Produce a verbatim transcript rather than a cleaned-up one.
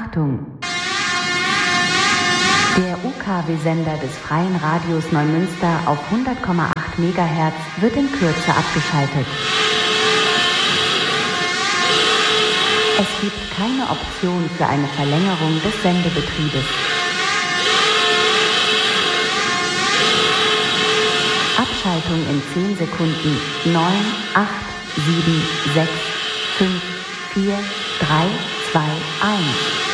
Achtung! Der U K W-Sender des Freien Radios Neumünster auf hundert Komma acht Megahertz wird in Kürze abgeschaltet. Es gibt keine Option für eine Verlängerung des Sendebetriebes. Abschaltung in zehn Sekunden. neun, acht, sieben, sechs, fünf, vier, drei, zwei, eins.